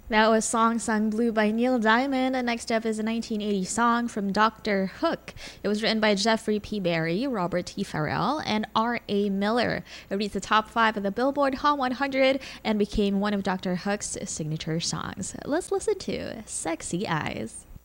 That was Song Sung Blue by Neil Diamond. And next up is a 1980 song from Dr. Hook. It was written by Jeffrey P. Barry, Robert T. Farrell, and R.A. Miller. It reached the top 5 of the Billboard Hot 100 and became one of Dr. Hook's signature songs. Let's listen to Sexy Eyes.